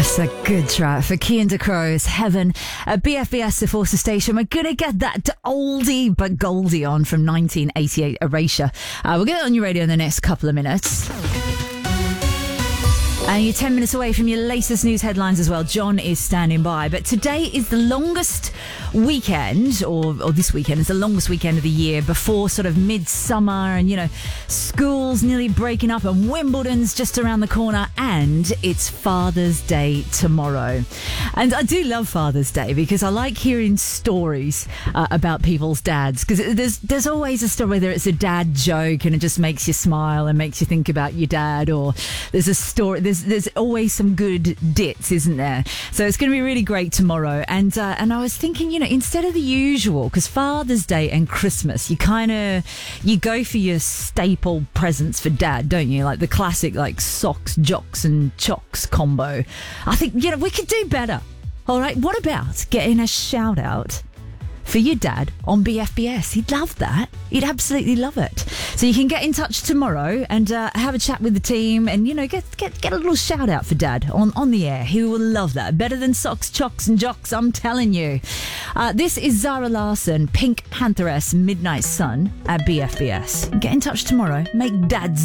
That's a good track for Cian DeCrow's Heaven at BFBS, the Forster Station. We're going to get that oldie but goldie on from 1988 Erasure. We'll get it on your radio in the next couple of minutes. And you're 10 minutes away from your latest news headlines as well. John is standing by. But today is the longest weekend, or this weekend is the longest weekend of the year before sort of midsummer and, you know, school's nearly breaking up and Wimbledon's just around the corner, and it's Father's Day tomorrow. And I do love Father's Day because I like hearing stories about people's dads, because there's always a story, whether it's a dad joke and it just makes you smile and makes you think about your dad, or there's a story, there's always some good dits, isn't there? So it's going to be really great tomorrow. And I was thinking, you know, instead of the usual, because Father's Day and Christmas, you go for your staple presents for dad, don't you? Like the classic, like socks, jocks and chocks combo. I think, you know, we could do better. All right, what about getting a shout out for your dad on BFBS? He'd love that. He'd absolutely love it. So you can get in touch tomorrow and have a chat with the team, and, you know, get a little shout out for dad on the air. He will love that. Better than socks, chocks and jocks, I'm telling you. This is Zara Larsson, Pink Pantheress, Midnight Sun at BFBS. Get in touch tomorrow. Make dad's